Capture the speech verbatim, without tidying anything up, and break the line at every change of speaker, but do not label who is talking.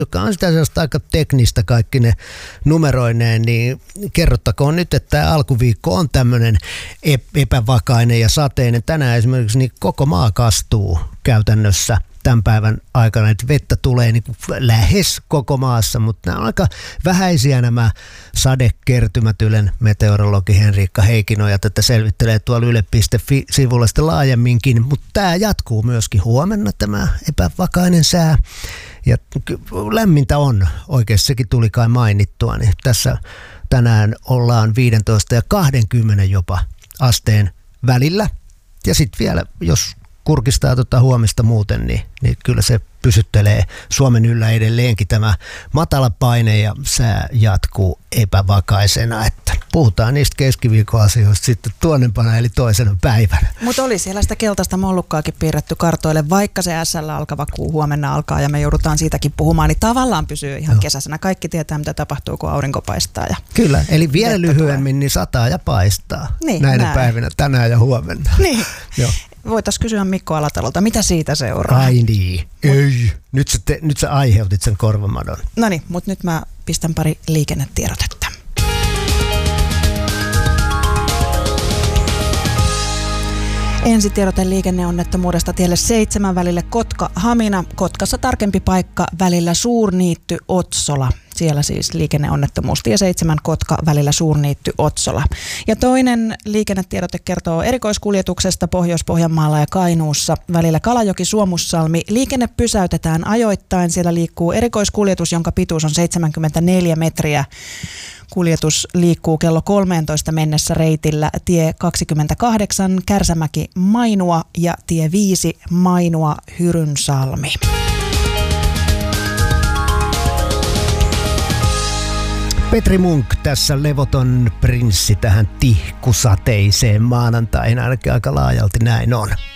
joka on sitä sellaista aika teknistä kaikki ne numeroineen, niin kerrottakoon nyt, että tämä alkuviikko on tämmöinen epävakainen ja sateinen. Tänään esimerkiksi niin koko maa kastuu käytännössä tämän päivän aikana, että vettä tulee niin kuin lähes koko maassa, mutta nämä on aika vähäisiä nämä sadekertymät. Ylen meteorologi Henriikka Heikkinoja tätä selvittelee tuolla yle piste fi-sivulla sitten laajemminkin, mutta tämä jatkuu myöskin huomenna tämä epävakainen sää. Ja lämmintä on, oikeasti sekin tuli kai mainittua, niin tässä tänään ollaan viisitoista ja kaksikymmentä jopa asteen välillä. Ja sitten vielä, jos kurkistaa tuota huomista muuten, niin, niin kyllä se pysyttelee Suomen yllä edelleenkin tämä matala paine ja sää jatkuu epävakaisena, että puhutaan niistä keskiviikon asioista sitten tuonnempana eli toisena päivänä.
Mutta oli siellä sitä keltaista mollukkaakin piirretty kartoille, vaikka se S L alkava kuu huomenna alkaa ja me joudutaan siitäkin puhumaan, niin tavallaan pysyy ihan no. kesäisenä. Kaikki tietää, mitä tapahtuu, kun aurinko paistaa. Ja
kyllä, eli vielä lyhyemmin, tulee. Niin sataa ja paistaa
niin,
näinä
näin.
päivinä, tänään ja huomenna.
Niin.
Joo.
Voitaisiin kysyä Mikko Alatalolta, mitä siitä seuraa?
Ai niin, ei. Nyt sä, te, nyt sä aiheutit sen korvamadon.
No niin, mutta nyt mä pistän pari liikennetiedotetta. Ensitiedote liikenneonnettomuudesta tielle seitsemän välille Kotka-Hamina. Kotkassa tarkempi paikka välillä Suurniitty-Otsola. Siellä siis liikenneonnettomuus tie seitsemän Kotka välillä Suurniitty-Otsola. Ja toinen liikennetiedote kertoo erikoiskuljetuksesta Pohjois-Pohjanmaalla ja Kainuussa välillä Kalajoki-Suomussalmi. Liikenne pysäytetään ajoittain. Siellä liikkuu erikoiskuljetus, jonka pituus on seitsemänkymmentäneljä metriä. Kuljetus liikkuu kello kolmeentoista mennessä reitillä tie kaksikymmentäkahdeksan Kärsämäki-Mainua ja tie viisi Mainua-Hyrynsalmi.
Petri Munk tässä levoton prinssi tähän tihkusateiseen maanantaihin, ainakin aika laajalti näin on.